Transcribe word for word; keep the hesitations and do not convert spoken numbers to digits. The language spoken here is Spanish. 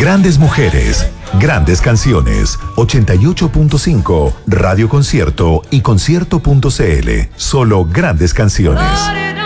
Grandes mujeres, grandes canciones. ochenta y ocho punto cinco, Radio Concierto y concierto punto c l. Solo grandes canciones.